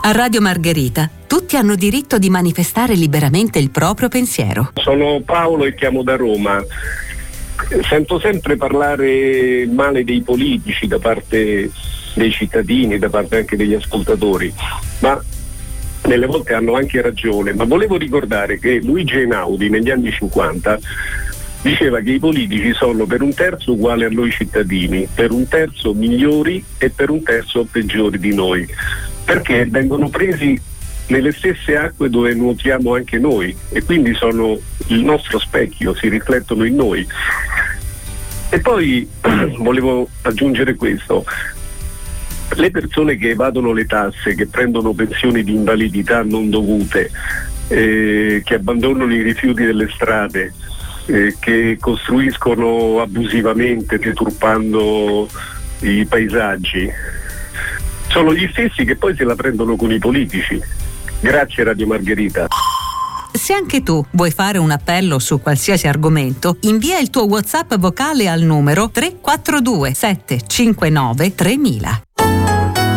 A Radio Margherita tutti hanno diritto di manifestare liberamente il proprio pensiero. Sono Paolo e chiamo da Roma. Sento sempre parlare male dei politici da parte dei cittadini, da parte anche degli ascoltatori, ma delle volte hanno anche ragione. Ma volevo ricordare che Luigi Einaudi negli anni 50 diceva che i politici sono per un terzo uguali a noi cittadini, per un terzo migliori e per un terzo peggiori di noi, perché vengono presi nelle stesse acque dove nuotiamo anche noi e quindi sono il nostro specchio, si riflettono in noi. E poi volevo aggiungere questo: le persone che evadono le tasse, che prendono pensioni di invalidità non dovute, che abbandonano i rifiuti delle strade, che costruiscono abusivamente deturpando i paesaggi, sono gli stessi che poi se la prendono con i politici. Grazie Radio Margherita. Se anche tu vuoi fare un appello su qualsiasi argomento, invia il tuo WhatsApp vocale al numero 342 759 3000.